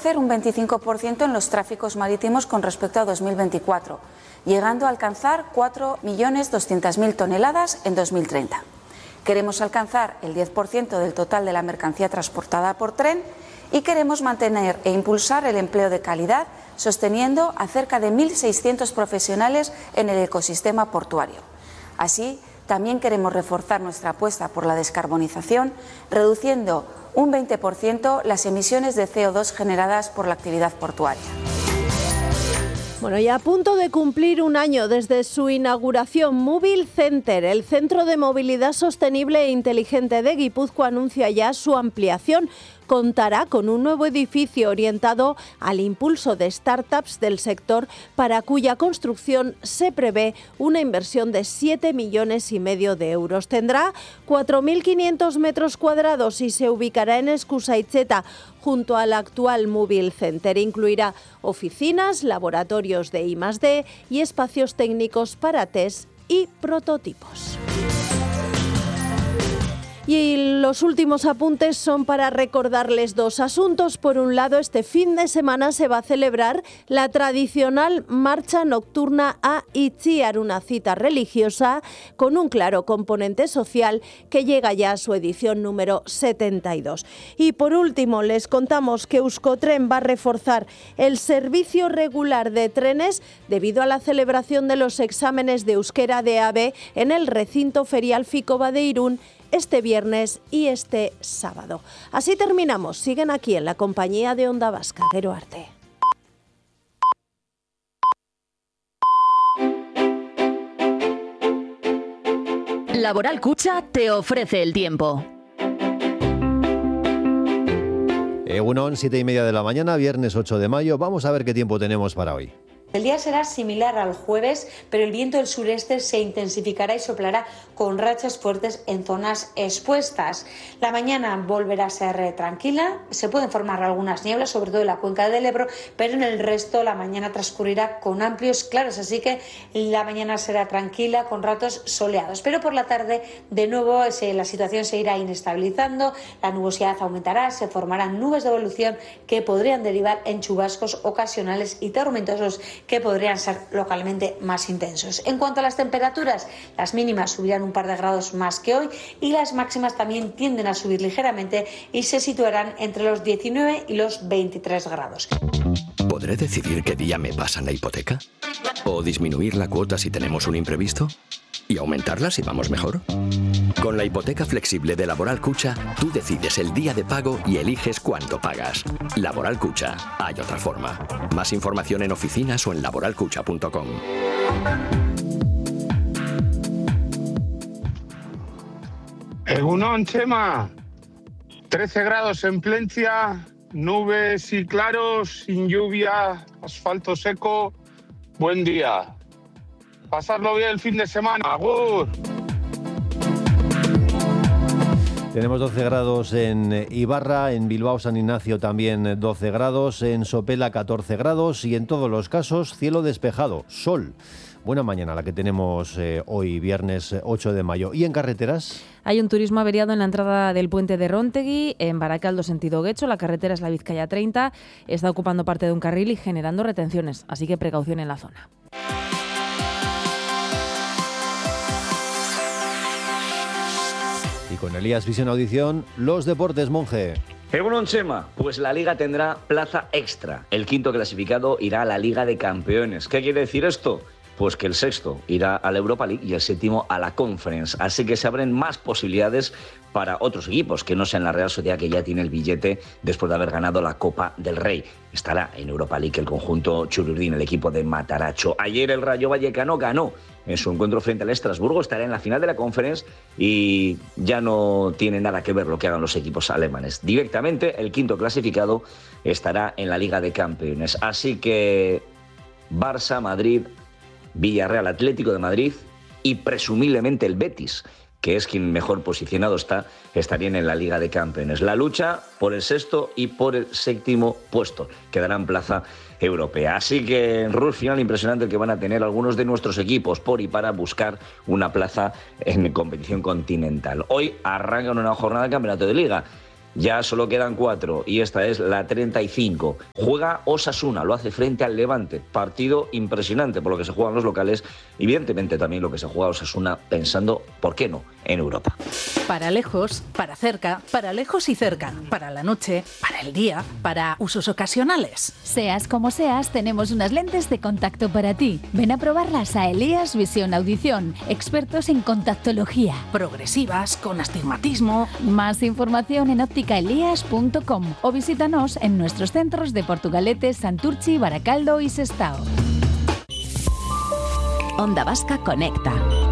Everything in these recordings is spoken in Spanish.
crecer un 25% en los tráficos marítimos con respecto a 2024, llegando a alcanzar 4.200.000 toneladas en 2030. Queremos alcanzar el 10% del total de la mercancía transportada por tren y queremos mantener e impulsar el empleo de calidad, sosteniendo a cerca de 1.600 profesionales en el ecosistema portuario. Así, también queremos reforzar nuestra apuesta por la descarbonización, reduciendo un 20% las emisiones de CO2 generadas por la actividad portuaria. Bueno, y a punto de cumplir un año desde su inauguración, Móvil Center, el centro de movilidad sostenible e inteligente de Guipúzcoa, anuncia ya su ampliación. Contará con un nuevo edificio orientado al impulso de startups del sector, para cuya construcción se prevé una inversión de 7,5 millones de euros. Tendrá 4.500 metros cuadrados y se ubicará en Eskusaitzeta, junto al actual Móvil Center. Incluirá oficinas, laboratorios de I+D y espacios técnicos para test y prototipos. Y los últimos apuntes son para recordarles dos asuntos. Por un lado, este fin de semana se va a celebrar la tradicional marcha nocturna a Itziar, una cita religiosa con un claro componente social que llega ya a su edición número 72. Y por último, les contamos que Euskotren va a reforzar el servicio regular de trenes debido a la celebración de los exámenes de euskera de AVE en el recinto ferial Ficoba de Irún este viernes y este sábado. Así terminamos. Siguen aquí en la compañía de Onda Vasca. Gero arte. Laboral Cucha te ofrece el tiempo. Egunon, 7:30 de la mañana, viernes 8 de mayo. Vamos a ver qué tiempo tenemos para hoy. El día será similar al jueves, pero el viento del sureste se intensificará y soplará con rachas fuertes en zonas expuestas. La mañana volverá a ser tranquila, se pueden formar algunas nieblas, sobre todo en la cuenca del Ebro, pero en el resto la mañana transcurrirá con amplios claros, así que la mañana será tranquila con ratos soleados. Pero por la tarde, de nuevo, la situación se irá inestabilizando, la nubosidad aumentará, se formarán nubes de evolución que podrían derivar en chubascos ocasionales y tormentosos que podrían ser localmente más intensos. En cuanto a las temperaturas, las mínimas subirán un par de grados más que hoy y las máximas también tienden a subir ligeramente y se situarán entre los 19 y los 23 grados. ¿Podré decidir qué día me pasan la hipoteca? ¿O disminuir la cuota si tenemos un imprevisto? ¿Y aumentarla si vamos mejor? Con la hipoteca flexible de Laboral Cucha, tú decides el día de pago y eliges cuánto pagas. Laboral Cucha, hay otra forma. Más información en oficinas o en laboralcucha.com. Egunon, Chema. 13 grados en Plencia, nubes y claros, sin lluvia, asfalto seco. Buen día. Pasarlo bien el fin de semana. ¡Agur! Tenemos 12 grados en Ibarra, en Bilbao San Ignacio también 12 grados, en Sopela 14 grados y en todos los casos cielo despejado, sol. Buena mañana la que tenemos hoy, viernes 8 de mayo. ¿Y en carreteras? Hay un turismo averiado en la entrada del puente de Róntegui, en Baracaldo sentido Guecho. La carretera es la Vizcaya 30, está ocupando parte de un carril y generando retenciones, así que precaución en la zona. Y con Elías Visión Audición, los deportes, Monje. Egunon, Chema, pues la Liga tendrá plaza extra. El quinto clasificado irá a la Liga de Campeones. ¿Qué quiere decir esto? Pues que el sexto irá a la Europa League y el séptimo a la Conference. Así que se abren más posibilidades para otros equipos que no sean la Real Sociedad, que ya tiene el billete después de haber ganado la Copa del Rey. Estará en Europa League el conjunto chururdín, el equipo de Mataracho. Ayer el Rayo Vallecano ganó en su encuentro frente al Estrasburgo, estará en la final de la Conference y ya no tiene nada que ver lo que hagan los equipos alemanes. Directamente el quinto clasificado estará en la Liga de Campeones. Así que Barça, Madrid, Villarreal, Atlético de Madrid y presumiblemente el Betis, que es quien mejor posicionado está, estarían en la Liga de Campeones. La lucha por el sexto y por el séptimo puesto quedarán plaza europea. Así que en rush final impresionante el que van a tener algunos de nuestros equipos por y para buscar una plaza en competición continental. Hoy arrancan una jornada de campeonato de Liga. Ya solo quedan 4 y esta es la 35. Juega Osasuna, lo hace frente al Levante. Partido impresionante por lo que se juegan los locales y evidentemente también lo que se juega Osasuna pensando, ¿por qué no?, en Europa. Para lejos, para cerca, para lejos y cerca, para la noche, para el día, para usos ocasionales. Seas como seas, tenemos unas lentes de contacto para ti. Ven a probarlas a Elías Visión Audición, expertos en contactología. Progresivas, con astigmatismo. Más información en ópticaelías.com o visítanos en nuestros centros de Portugalete, Santurchi, Baracaldo y Sestao. Onda Vasca Conecta.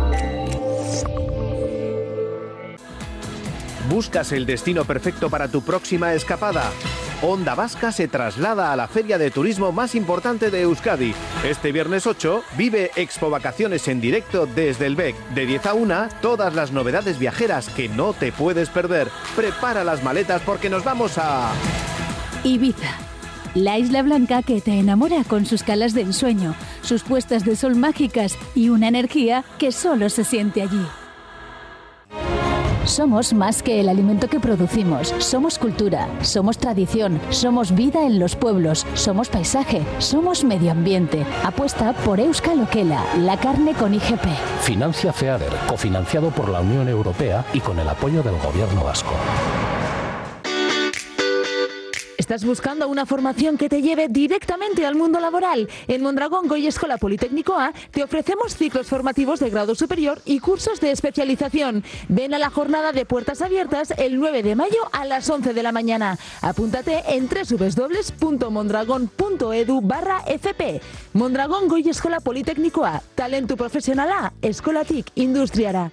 ¿Buscas el destino perfecto para tu próxima escapada? Onda Vasca se traslada a la feria de turismo más importante de Euskadi. Este viernes 8 vive Expo Vacaciones en directo desde el BEC. De 10 a 1, todas las novedades viajeras que no te puedes perder. Prepara las maletas porque nos vamos a... Ibiza. La isla blanca que te enamora con sus calas de ensueño, sus puestas de sol mágicas y una energía que solo se siente allí. Somos más que el alimento que producimos. Somos cultura, somos tradición, somos vida en los pueblos, somos paisaje, somos medio ambiente. Apuesta por Euskal Okela, la carne con IGP. Financia FEADER, cofinanciado por la Unión Europea y con el apoyo del Gobierno vasco. ¿Estás buscando una formación que te lleve directamente al mundo laboral? En Mondragón Goy Escola Politécnico A te ofrecemos ciclos formativos de grado superior y cursos de especialización. Ven a la jornada de puertas abiertas el 9 de mayo a las 11 de la mañana. Apúntate en www.mondragon.edu/fp. Mondragón Goy Escola Politécnico A. Talento profesional A. Eskolatik Industriara.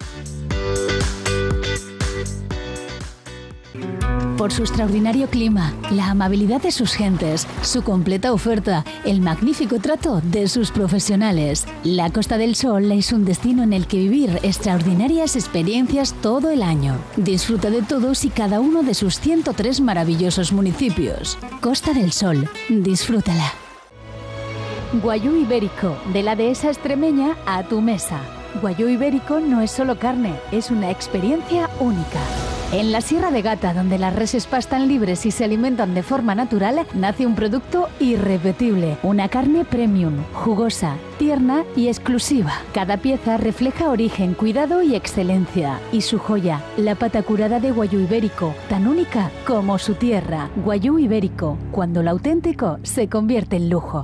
Por su extraordinario clima, la amabilidad de sus gentes, su completa oferta, el magnífico trato de sus profesionales. La Costa del Sol es un destino en el que vivir extraordinarias experiencias todo el año. Disfruta de todos y cada uno de sus 103 maravillosos municipios. Costa del Sol, disfrútala. Guayú Ibérico, de la dehesa extremeña a tu mesa. Guayú Ibérico no es solo carne, es una experiencia única. En la Sierra de Gata, donde las reses pastan libres y se alimentan de forma natural, nace un producto irrepetible. Una carne premium, jugosa, tierna y exclusiva. Cada pieza refleja origen, cuidado y excelencia. Y su joya, la pata curada de Guayú Ibérico, tan única como su tierra. Guayú Ibérico, cuando lo auténtico se convierte en lujo.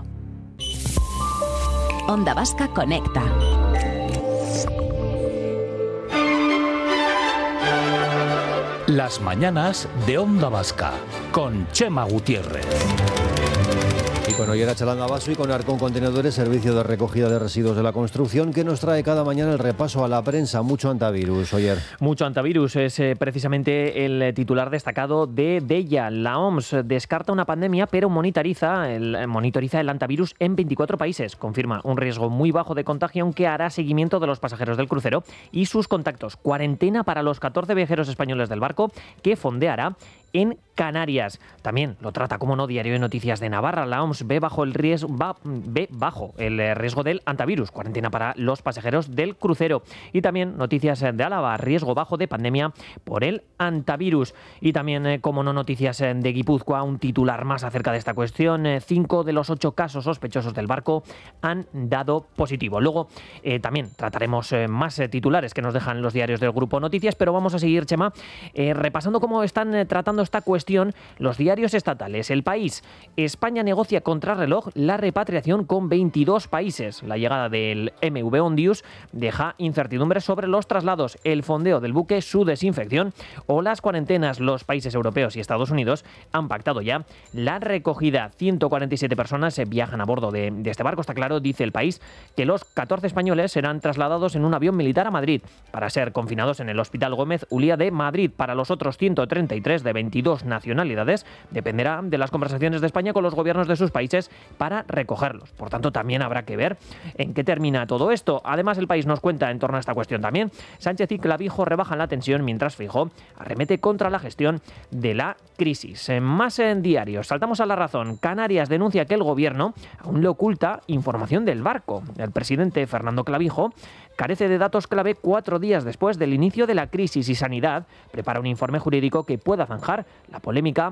Onda Vasca Conecta. Las mañanas de Onda Vasca, con Chema Gutiérrez. Y con Ollera Chalanda-Basso y con Arcón Contenedores, servicio de recogida de residuos de la construcción, que nos trae cada mañana el repaso a la prensa. Mucho antivirus, Oyer. Mucho antivirus es precisamente el titular destacado de Deia. La OMS descarta una pandemia, pero monitoriza el antivirus en 24 países. Confirma un riesgo muy bajo de contagio, aunque hará seguimiento de los pasajeros del crucero y sus contactos. Cuarentena para los 14 viajeros españoles del barco, que fondeará en Canarias. También lo trata, como no, Diario de Noticias de Navarra. La OMS ve bajo el riesgo del antivirus. Cuarentena para los pasajeros del crucero. Y también noticias de Álava. Riesgo bajo de pandemia por el antivirus. Y también, como no, noticias de Guipúzcoa. Un titular más acerca de esta cuestión. 5 de los 8 casos sospechosos del barco han dado positivo. Luego también trataremos más titulares que nos dejan los diarios del Grupo Noticias, pero vamos a seguir, Chema, repasando cómo están tratando esta cuestión los diarios estatales. El País: España negocia contrarreloj la repatriación con 22 países. La llegada del MV Ondius deja incertidumbres sobre los traslados, el fondeo del buque, su desinfección o las cuarentenas. Los países europeos y Estados Unidos han pactado ya la recogida. 147 personas viajan a bordo de este barco. Está claro, dice El País, que los 14 españoles serán trasladados en un avión militar a Madrid para ser confinados en el Hospital Gómez Ullía de Madrid. Para los otros 133 de 22 nacionalidades dependerá de las conversaciones de España con los gobiernos de sus países para recogerlos. Por tanto, también habrá que ver en qué termina todo esto. Además, El País nos cuenta en torno a esta cuestión también. Sánchez y Clavijo rebajan la tensión, mientras Feijóo arremete contra la gestión de la crisis. Más en diarios. Saltamos a La Razón. Canarias denuncia que el gobierno aún le oculta información del barco. El presidente Fernando Clavijo carece de datos clave 4 días después del inicio de la crisis, y Sanidad prepara un informe jurídico que pueda zanjar la polémica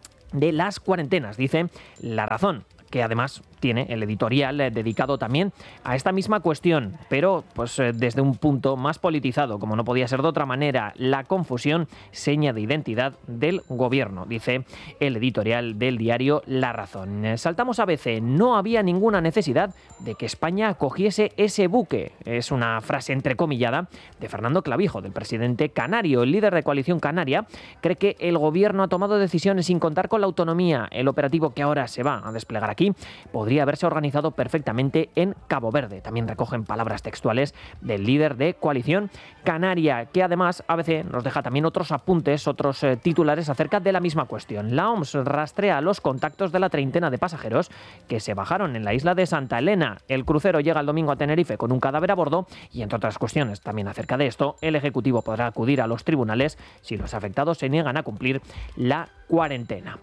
de las cuarentenas, dice La Razón, que además tiene el editorial dedicado también a esta misma cuestión, pero pues desde un punto más politizado, como no podía ser de otra manera. La confusión, seña de identidad del gobierno, dice el editorial del diario La Razón. Saltamos a ABC. No había ninguna necesidad de que España acogiese ese buque. Es una frase entrecomillada de Fernando Clavijo, del presidente canario. El líder de Coalición Canaria cree que el gobierno ha tomado decisiones sin contar con la autonomía. El operativo que ahora se va a desplegar aquí podría haberse organizado perfectamente en Cabo Verde. También recogen palabras textuales del líder de Coalición Canaria, que además ABC nos deja también otros apuntes, otros titulares acerca de la misma cuestión. La OMS rastrea los contactos de la treintena de pasajeros que se bajaron en la isla de Santa Elena. El crucero llega el domingo a Tenerife con un cadáver a bordo y, entre otras cuestiones también acerca de esto, el Ejecutivo podrá acudir a los tribunales si los afectados se niegan a cumplir la cuarentena.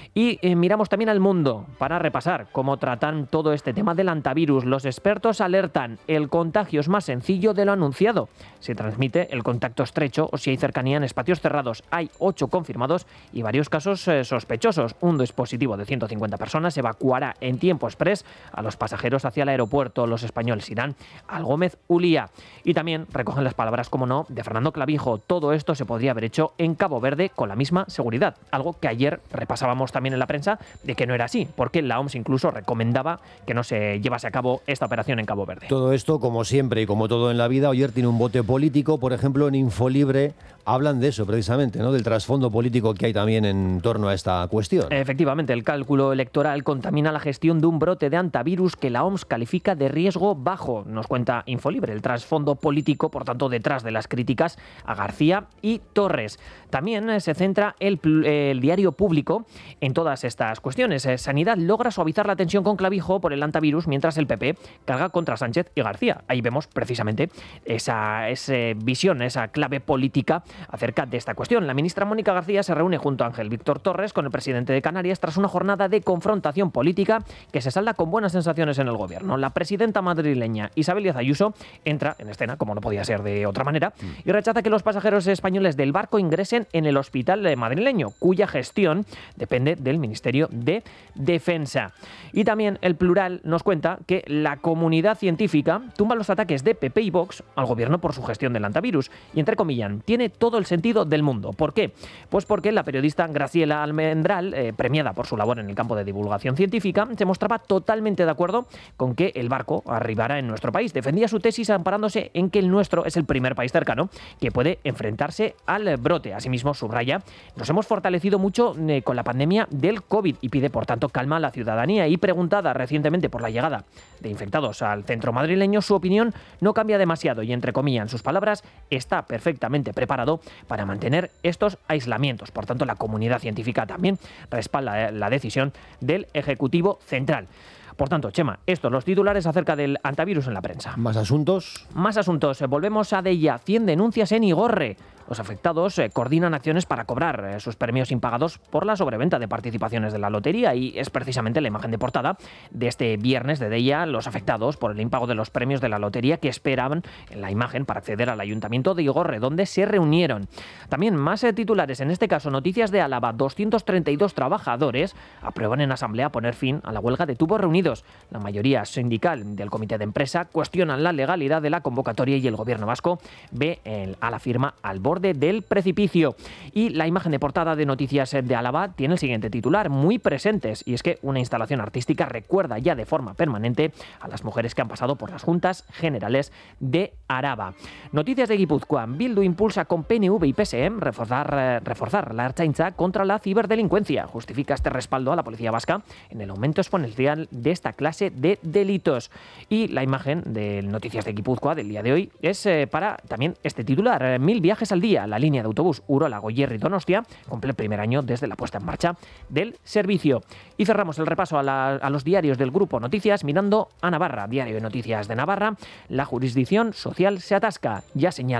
Y miramos también al mundo para repasar cómo tratan todo este tema del hantavirus. Los expertos alertan: el contagio es más sencillo de lo anunciado. Se transmite el contacto estrecho o si hay cercanía en espacios cerrados. Hay 8 confirmados y varios casos sospechosos. Un dispositivo de 150 personas evacuará en tiempo express a los pasajeros hacia el aeropuerto. Los españoles irán al Gómez Ullía. Y también recogen las palabras, como no, de Fernando Clavijo. Todo esto se podría haber hecho en Cabo Verde con la misma seguridad. Algo que ayer repasábamos también en la prensa de que no era así, porque la OMS incluso recomendaba que no se llevase a cabo esta operación en Cabo Verde. Todo esto, como siempre y como todo en la vida, ayer tiene un bote político. Por ejemplo, en Infolibre hablan de eso precisamente, ¿no? Del trasfondo político que hay también en torno a esta cuestión. Efectivamente, el cálculo electoral contamina la gestión de un brote de hantavirus que la OMS califica de riesgo bajo, nos cuenta Infolibre. El trasfondo político, por tanto, detrás de las críticas a García y Torres. También se centra el diario Público en todas estas cuestiones. Sanidad logra suavizar la tensión con Clavijo por el hantavirus, mientras el PP carga contra Sánchez y García. Ahí vemos precisamente esa visión, esa clave política acerca de esta cuestión. La ministra Mónica García se reúne junto a Ángel Víctor Torres con el presidente de Canarias tras una jornada de confrontación política que se salda con buenas sensaciones en el gobierno. La presidenta madrileña Isabel Díaz Ayuso entra en escena, como no podía ser de otra manera, y rechaza que los pasajeros españoles del barco ingresen en el hospital madrileño, cuya gestión depende del Ministerio de Defensa. Y también el Plural nos cuenta que la comunidad científica tumba los ataques de PP y Vox al gobierno por su gestión del hantavirus. Y entrecomillan, tiene todo el sentido del mundo. ¿Por qué? Pues porque la periodista Graciela Almendral, premiada por su labor en el campo de divulgación científica, se mostraba totalmente de acuerdo con que el barco arribara en nuestro país. Defendía su tesis amparándose en que el nuestro es el primer país cercano que puede enfrentarse al brote. Asimismo, subraya, nos hemos fortalecido mucho con la pandemia del COVID y pide, por tanto, calma a la ciudadanía. Y preguntada recientemente por la llegada de infectados al centro madrileño, su opinión no cambia demasiado y, entre comillas, en sus palabras, está perfectamente preparado para mantener estos aislamientos. Por tanto, la comunidad científica también respalda la decisión del Ejecutivo Central. Por tanto, Chema, estos los titulares acerca del hantavirus en la prensa. ¿Más asuntos? Más asuntos. Volvemos a Deia. 100 denuncias en Igorre. Los afectados coordinan acciones para cobrar sus premios impagados por la sobreventa de participaciones de la lotería, y es precisamente la imagen de portada de este viernes de Deia, los afectados por el impago de los premios de la lotería que esperaban en la imagen para acceder al Ayuntamiento de Igorre, donde se reunieron. También más titulares, en este caso Noticias de Álava. 232 trabajadores aprueban en asamblea poner fin a la huelga de tubos reunidos. La mayoría sindical del comité de empresa cuestionan la legalidad de la convocatoria y el gobierno vasco ve a la firma al borde del precipicio. Y la imagen de portada de Noticias de Álava tiene el siguiente titular: muy presentes, y es que una instalación artística recuerda ya de forma permanente a las mujeres que han pasado por las Juntas Generales de Araba. Noticias de Guipúzcoa. Bildu impulsa con PNV y PSE reforzar la Ertzaintza contra la ciberdelincuencia. Justifica este respaldo a la policía vasca en el aumento exponencial de esta clase de delitos. Y la imagen de Noticias de Guipúzcoa del día de hoy es para también este titular: 1000 viajes al día. La línea de autobús Urola-Goierri-Donostia cumple el primer año desde la puesta en marcha del servicio. Y cerramos el repaso a los diarios del Grupo Noticias mirando a Navarra. Diario de Noticias de Navarra. La jurisdicción social se atasca. Ya señalan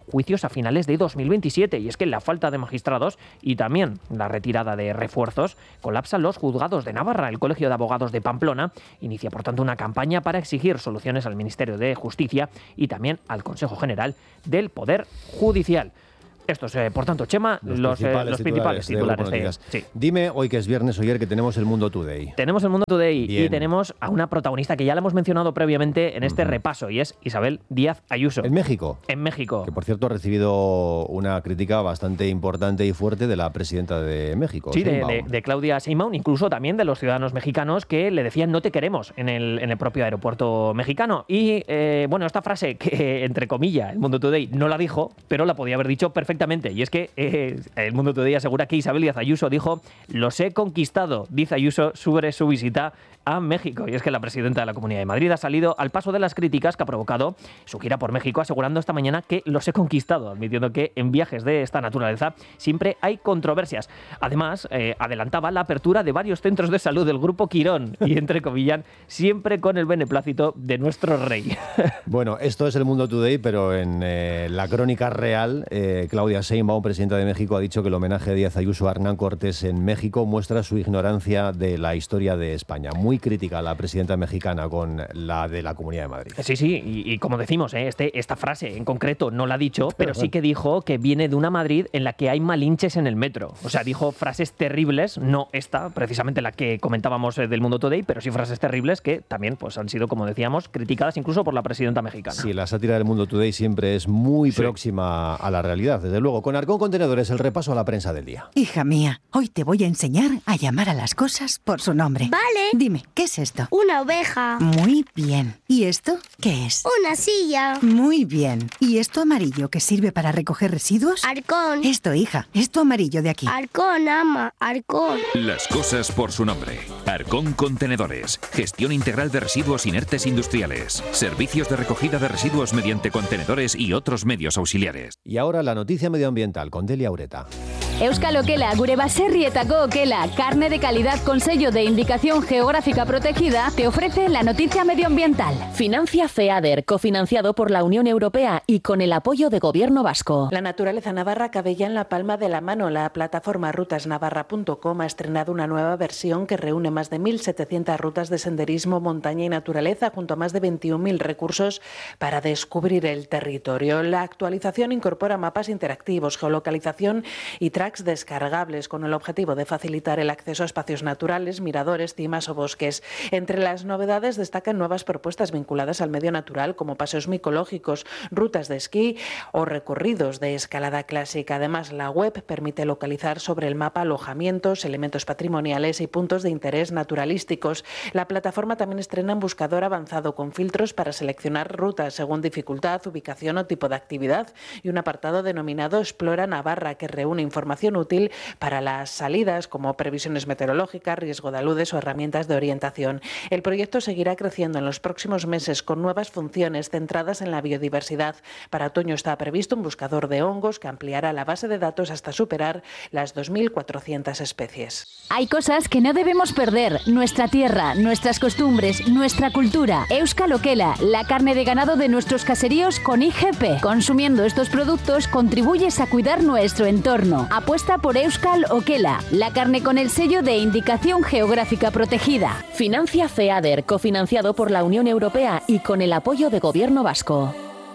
juicios a finales de 2027. Y es que la falta de magistrados y también la retirada de refuerzos colapsan los juzgados de Navarra. El Colegio de Abogados de Pamplona inicia, por tanto, una campaña para exigir soluciones al Ministerio de Justicia y también al Consejo General del Poder Judicial. Estos, por tanto, Chema, los principales titulares. Sí. Dime, hoy que es viernes o ayer, que tenemos el Mundo Today. Tenemos el Mundo Today. Bien. Y tenemos a una protagonista que ya la hemos mencionado previamente en este repaso, y es Isabel Díaz Ayuso. ¿En México? En México. Que, por cierto, ha recibido una crítica bastante importante y fuerte de la presidenta de México. Sí, de Claudia Sheinbaum, incluso también de los ciudadanos mexicanos que le decían no te queremos en el propio aeropuerto mexicano. Y, bueno, esta frase que, entre comillas, el Mundo Today no la dijo, pero la podía haber dicho perfectamente. Y es que el Mundo Today asegura que Isabel Díaz Ayuso dijo: los he conquistado, dice Ayuso sobre su visita a México. Y es que la presidenta de la Comunidad de Madrid ha salido al paso de las críticas que ha provocado su gira por México, asegurando esta mañana que los he conquistado, admitiendo que en viajes de esta naturaleza siempre hay controversias. Además, adelantaba la apertura de varios centros de salud del Grupo Quirón y, entre comillas, siempre con el beneplácito de nuestro rey. Bueno, esto es el Mundo Today, pero en la crónica real, Claudia Sheinbaum, presidenta de México, ha dicho que el homenaje de Díaz Ayuso a Hernán Cortés en México muestra su ignorancia de la historia de España. Muy crítica la presidenta mexicana con la de la Comunidad de Madrid. Sí, y como decimos, esta frase en concreto no la ha dicho, pero sí que dijo que viene de una Madrid en la que hay malinches en el metro. O sea, dijo frases terribles, no esta, precisamente la que comentábamos del Mundo Today, pero sí frases terribles que también pues, han sido, como decíamos, criticadas incluso por la presidenta mexicana. Sí, la sátira del Mundo Today siempre es muy próxima a la realidad, desde luego. Con Arcón Contenedores, el repaso a la prensa del día. Hija mía, hoy te voy a enseñar a llamar a las cosas por su nombre. Vale. Dime, ¿qué es esto? Una oveja. Muy bien. ¿Y esto qué es? Una silla. Muy bien. ¿Y esto amarillo que sirve para recoger residuos? Arcón. Esto, hija. Esto amarillo de aquí. Arcón, ama. Arcón. Las cosas por su nombre. Arcón Contenedores. Gestión integral de residuos inertes industriales. Servicios de recogida de residuos mediante contenedores y otros medios auxiliares. Y ahora la noticia medioambiental con Delia Ureta. Euskal Okela, gure baserrietako okela, carne de calidad con sello de indicación geográfica protegida, te ofrece la noticia medioambiental. Financia FEADER, cofinanciado por la Unión Europea y con el apoyo de Gobierno vasco. La naturaleza navarra cabe ya en la palma de la mano. La plataforma rutasnavarra.com ha estrenado una nueva versión que reúne más de 1.700 rutas de senderismo, montaña y naturaleza, junto a más de 21.000 recursos para descubrir el territorio. La actualización incorpora mapas interactivos, geolocalización y tracks descargables con el objetivo de facilitar el acceso a espacios naturales, miradores, cimas o bosques. Entre las novedades destacan nuevas propuestas vinculadas al medio natural, como paseos micológicos, rutas de esquí o recorridos de escalada clásica. Además, la web permite localizar sobre el mapa alojamientos, elementos patrimoniales y puntos de interés naturalísticos. La plataforma también estrena un buscador avanzado con filtros para seleccionar rutas según dificultad, ubicación o tipo de actividad, y un apartado denominado Explora Navarra, que reúne información útil para las salidas, como previsiones meteorológicas, riesgo de aludes o herramientas de orientación. El proyecto seguirá creciendo en los próximos meses con nuevas funciones centradas en la biodiversidad. Para otoño está previsto un buscador de hongos que ampliará la base de datos hasta superar las 2.400 especies. Hay cosas que no debemos perder: nuestra tierra, nuestras costumbres, nuestra cultura. Euskal Okela, la carne de ganado de nuestros caseríos con IGP. Consumiendo estos productos contribuyes a cuidar nuestro entorno. Apuesta por Euskal Okela, la carne con el sello de indicación geográfica protegida. Financia FEADER, cofinanciado por la Unión Europea y con el apoyo de Gobierno vasco.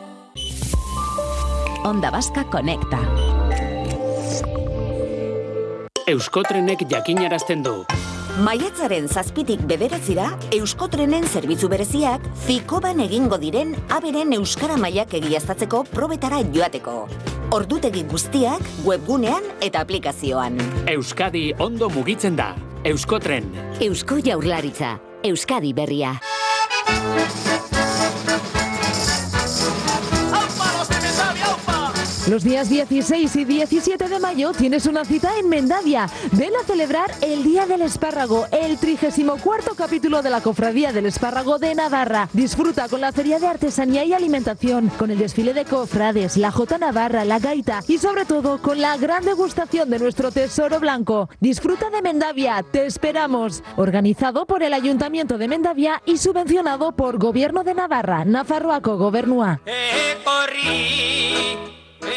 Onda Vasca Conecta. Euskotrenek jakinarazten du. Maiatzaren 7tik 9 Euskotrenen zerbitzu bereziak Fikoban egingo diren aberen euskara mailak egiaztatzeko probetara joateko. Ordutegi guztiak webgunean eta aplikazioan. Euskadi ondo mugitzen da. Euskotren. Eusko Jaurlaritza. Euskadi berria. Los días 16 y 17 de mayo tienes una cita en Mendavia. Ven a celebrar el Día del Espárrago, el 34º capítulo de la Cofradía del Espárrago de Navarra. Disfruta con la feria de artesanía y alimentación, con el desfile de cofrades, la Jota Navarra, la gaita y sobre todo con la gran degustación de nuestro tesoro blanco. Disfruta de Mendavia, te esperamos. Organizado por el Ayuntamiento de Mendavia y subvencionado por Gobierno de Navarra, Nafarroako Gobernua.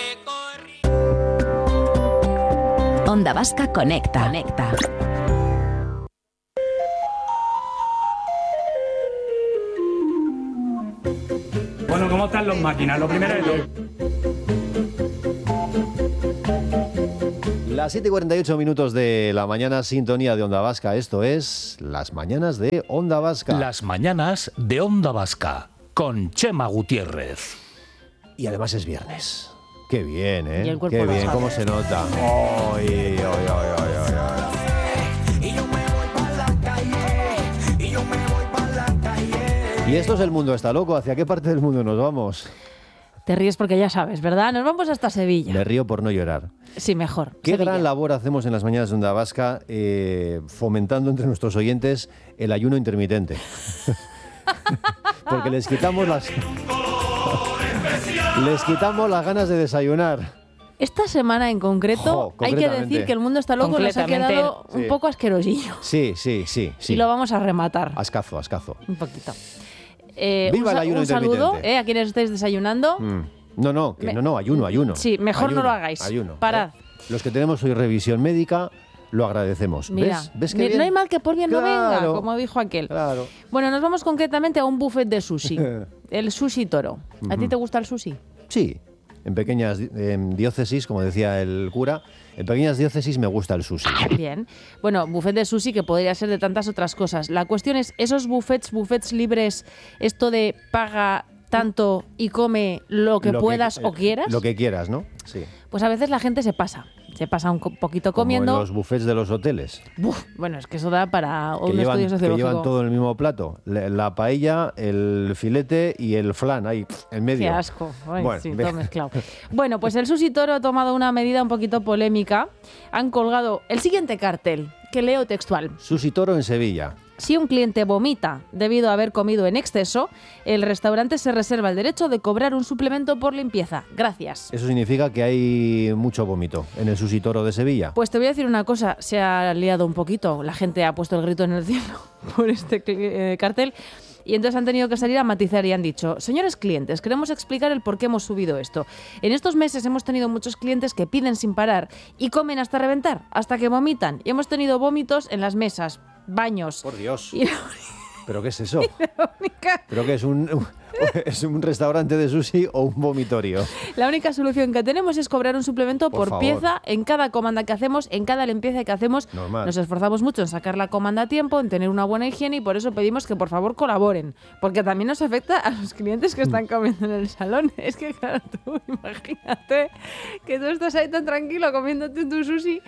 Onda Vasca Conecta. Bueno, ¿cómo están los máquinas? Lo primero de todo. Las 7:48 minutos de la mañana, sintonía de Onda Vasca. Esto es Las Mañanas de Onda Vasca. Las Mañanas de Onda Vasca, con Chema Gutiérrez. Y además es viernes. Qué bien, ¿eh? Y el cuerpo Qué lo bien, sabe. cómo se nota. Ay, ay, ay, ay, ay, ay. Y esto es El Mundo Está Loco. ¿Hacia qué parte del mundo nos vamos? Te ríes porque ya sabes, ¿verdad? Nos vamos hasta Sevilla. Me río por no llorar. Sí, mejor. Qué Sevilla. gran labor hacemos en las mañanas de Onda Vasca fomentando entre nuestros oyentes el ayuno intermitente. Porque les quitamos las ganas de desayunar. Esta semana en concreto hay que decir que El Mundo Está Loco nos ha quedado un Sí. poco asquerosillo. Sí. Y lo vamos a rematar. Ascazo. Un poquito. ¡Viva el ayuno un saludo intermitente! a quienes estéis desayunando. No, ayuno. Sí, mejor no lo hagáis. Ayuno. Parad. Los que tenemos hoy revisión médica, lo agradecemos. Mira, ¿Ves qué bien? no hay mal que por bien no venga, Claro. como dijo aquel. Claro. Bueno, nos vamos concretamente a un buffet de sushi. El Sushi Toro. ¿A ti te gusta el sushi? Sí, en pequeñas diócesis, como decía el cura, en pequeñas diócesis me gusta el sushi. Bien. Bueno, buffet de sushi que podría ser de tantas otras cosas. La cuestión es, esos buffets libres, esto de paga tanto y come lo que puedas o quieras, Lo que quieras, ¿no? Sí. pues a veces la gente se pasa un poquito Como comiendo. en los buffets de los hoteles. Bueno, es que eso da para Que un estudio que sociológico. llevan todo en el mismo plato. La paella, el filete y el flan ahí en medio. Qué asco. Ay, Bueno, sí, ve- todo mezclado. Bueno, pues el Sushi Toro ha tomado una medida un poquito polémica. Han colgado el siguiente cartel, que leo textual. Sushi Toro en Sevilla. Si un cliente vomita debido a haber comido en exceso, el restaurante se reserva el derecho de cobrar un suplemento por limpieza. Gracias. Eso significa que hay mucho vómito en el Sushi Toro de Sevilla. Pues te voy a decir una cosa, se ha liado un poquito. La gente ha puesto el grito en el cielo por este cartel. Y entonces han tenido que salir a matizar y han dicho: señores clientes, queremos explicar el por qué hemos subido esto. En estos meses hemos tenido muchos clientes que piden sin parar y comen hasta reventar, hasta que vomitan. Y hemos tenido vómitos en las mesas, baños. Por Dios. Y ¿Pero qué es eso? ¿Pero qué es es un restaurante de sushi o un vomitorio? la única solución que tenemos es cobrar un suplemento Por por favor. pieza en cada comanda que hacemos, en cada limpieza que hacemos. Normal. Nos esforzamos mucho en sacar la comanda a tiempo, en tener una buena higiene y por eso pedimos que por favor colaboren. Porque también nos afecta a los clientes que están comiendo en el salón. Es que claro, tú imagínate que tú estás ahí tan tranquilo comiéndote tu sushi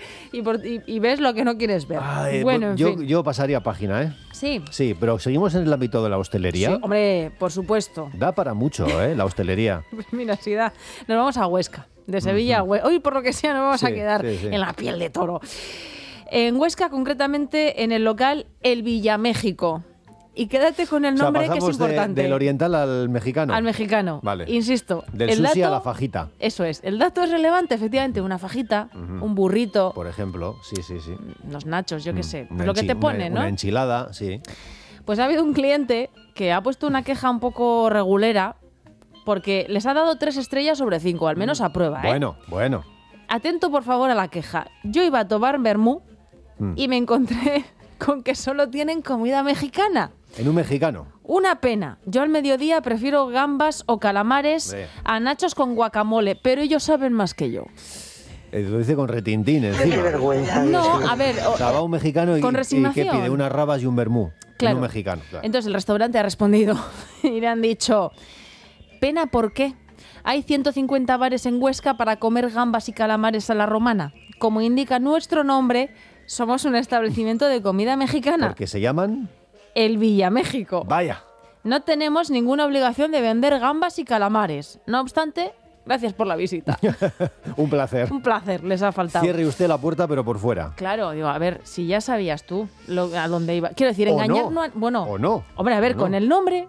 y ves lo que no quieres ver. Ay, bueno, en fin. yo pasaría página, ¿eh? Sí. Sí, pero seguimos en el ámbito de la hostelería. Sí, hombre, por supuesto. Da para mucho, ¿eh? La hostelería. Pues mira, si da. Nos vamos a Huesca. De Sevilla a Huesca. Hoy, por lo que sea, nos vamos a Sí, quedar sí. en la piel de toro. En Huesca, concretamente, en el local El Villaméxico. Y quédate con el nombre, o sea, que es pasamos importante. del oriental al mexicano. Al mexicano. Vale. Insisto. Del el sushi dato, a la fajita. Eso es. El dato es relevante, efectivamente. Una fajita, un burrito, Por ejemplo, sí. unos nachos, yo qué sé. Una Lo que te pone, ¿no? Una enchilada, sí. Pues ha habido un cliente que ha puesto una queja un poco regulera porque les ha dado 3 estrellas sobre 5, al menos a prueba, ¿eh? Bueno. Atento, por favor, a la queja. Yo iba a tomar vermú y me encontré con que solo tienen comida mexicana. En un mexicano. Una pena. Yo al mediodía prefiero gambas o calamares a nachos con guacamole, pero ellos saben más que yo. Lo dice con retintín encima. Qué vergüenza. No, a ver, O sea, va un mexicano y con ¿qué resignación. pide? Unas rabas y un vermú. Claro. En un mexicano. Claro. Entonces el restaurante ha respondido y le han dicho: pena, ¿por qué? Hay 150 bares en Huesca para comer gambas y calamares a la romana. Como indica nuestro nombre, somos un establecimiento de comida mexicana. Porque se llaman... El Villaméxico. Vaya. No tenemos ninguna obligación de vender gambas y calamares. No obstante, gracias por la visita. Un placer. Un placer, les ha faltado. Cierre usted la puerta, pero por fuera. Claro, digo, a ver, si ya sabías tú a dónde iba. Quiero decir, O engañar no. Bueno, O no. hombre, a ver, O no. con el nombre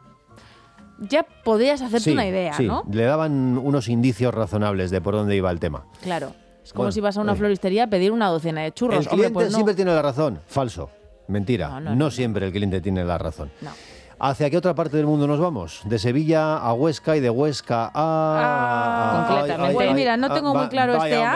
ya podías hacerte Sí, una idea, sí. ¿no? Le daban unos indicios razonables de por dónde iba el tema. Claro. Es como Bueno, si vas a una floristería a pedir una docena de churros. El cliente Hombre, pues no. siempre tiene la razón. Falso. Mentira. No, Siempre el cliente tiene la razón. No. ¿Hacia qué otra parte del mundo nos vamos? De Sevilla a Huesca y de Huesca a... Completamente. Pues mira, no tengo muy claro este A,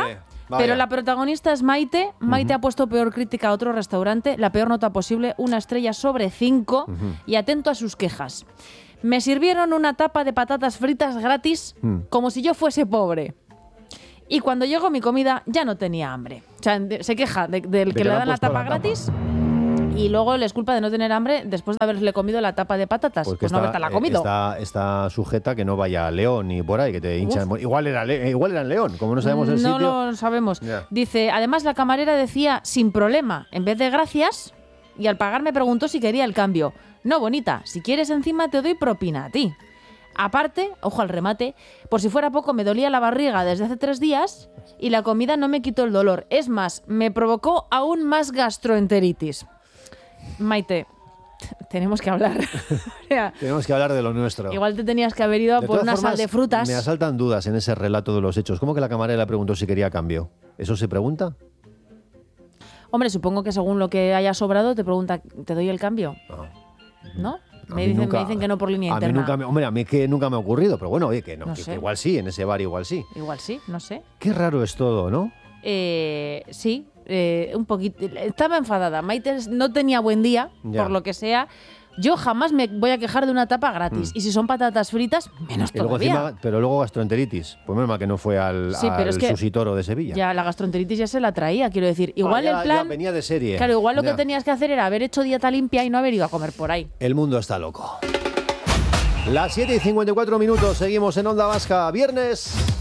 Pero la protagonista es Maite. Maite ha puesto peor crítica a otro restaurante, la peor nota posible, 1 estrella sobre 5, y atento a sus quejas. Me sirvieron una tapa de patatas fritas gratis como si yo fuese pobre. Y cuando llegó mi comida ya no tenía hambre. O sea, se queja del que le dan la tapa gratis. Y luego les culpa de no tener hambre después de haberle comido la tapa de patatas. Pues no haberte la comido. Está sujeta que no vaya a León ni por ahí, que te hinchan. Igual era en León, como no sabemos el sitio. No lo sabemos. Yeah. Dice, además la camarera decía sin problema, en vez de gracias, y al pagar me preguntó si quería el cambio. No, bonita, si quieres encima te doy propina a ti. Aparte, ojo al remate, por si fuera poco me dolía la barriga desde hace 3 días y la comida no me quitó el dolor. Es más, me provocó aún más gastroenteritis. Maite, tenemos que hablar. Tenemos que hablar de lo nuestro. Igual te tenías que haber ido por una sal de frutas. Me asaltan dudas en ese relato de los hechos. ¿Cómo que la camarera le preguntó si quería cambio? ¿Eso se pregunta? Hombre, supongo que según lo que haya sobrado te pregunta, ¿te doy el cambio? ¿No? Me dicen que no por línea interna. A mí que nunca me ha ocurrido, pero bueno, oye, que igual sí, en ese bar igual sí. Igual sí, no sé. Qué raro es todo, ¿no? Sí. Un poquito. Estaba enfadada. Maite no tenía buen día, por lo que sea. Yo jamás me voy a quejar de una tapa gratis. Y si son patatas fritas, menos todavía. Pero luego gastroenteritis. Pues menos mal que no fue al Susitoro de Sevilla. Ya, la gastroenteritis ya se la traía, quiero decir. Igual el plan... Ya venía de serie. Claro, igual lo que tenías que hacer era haber hecho dieta limpia y no haber ido a comer por ahí. El mundo está loco. Las 7:54, seguimos en Onda Vasca. Viernes.